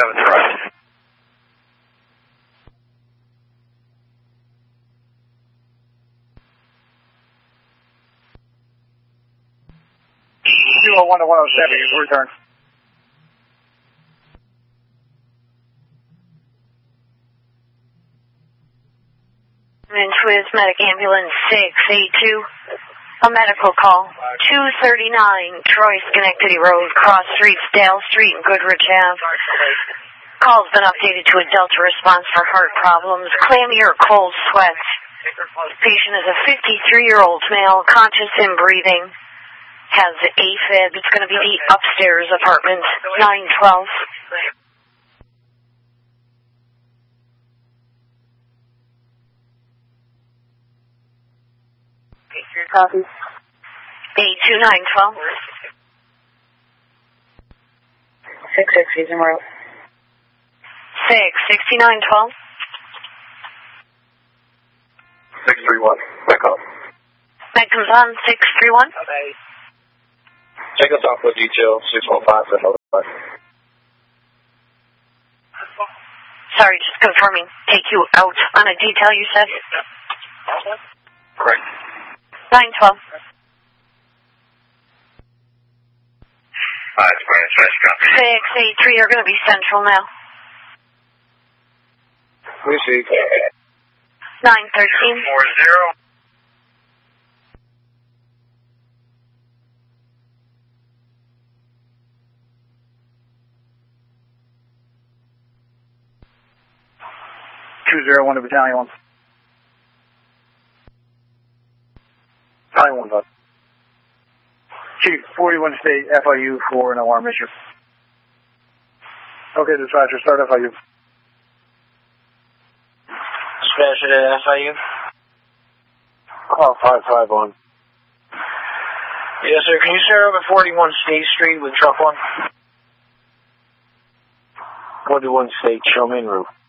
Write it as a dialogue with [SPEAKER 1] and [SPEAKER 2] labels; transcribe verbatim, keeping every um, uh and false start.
[SPEAKER 1] seven right.
[SPEAKER 2] two oh one to one oh seven, return.
[SPEAKER 3] With medic ambulance six eight two, a medical call, two thirty-nine Troy Schenectady Road, Cross Streets, Dale Street, and Goodrich Ave. Call's been updated to a Delta response for heart problems, clammy or cold sweats. Patient is a fifty-three-year-old male, conscious and breathing, has AFib. It's going to be the upstairs apartment, nine twelve.
[SPEAKER 4] Copy.
[SPEAKER 3] eight two nine twelve.
[SPEAKER 4] six sixty, tomorrow.
[SPEAKER 3] six sixty-nine twelve.
[SPEAKER 1] six three one, back up.
[SPEAKER 3] That comes on, six three one.
[SPEAKER 1] Check us off with detail, six one five, seven oh five.
[SPEAKER 3] Sorry, just confirming. Take you out on a detail, you said?
[SPEAKER 1] Correct.
[SPEAKER 3] nine twelve.
[SPEAKER 1] Alright, Spanish, Spanish, copy.
[SPEAKER 3] six eight three, you're going to be central now.
[SPEAKER 1] We see.
[SPEAKER 3] nine thirteen.
[SPEAKER 1] four zero.
[SPEAKER 2] two zero one to battalion one. Battalion one, bud. Chief, forty-one state F I U for an alarm issue. Okay, dispatcher, start F I U.
[SPEAKER 5] Dispatcher to F I U.
[SPEAKER 2] Call five five one.
[SPEAKER 5] Yes, sir. Can you start over forty-one State Street with truck one?
[SPEAKER 2] forty-one state, show me en route.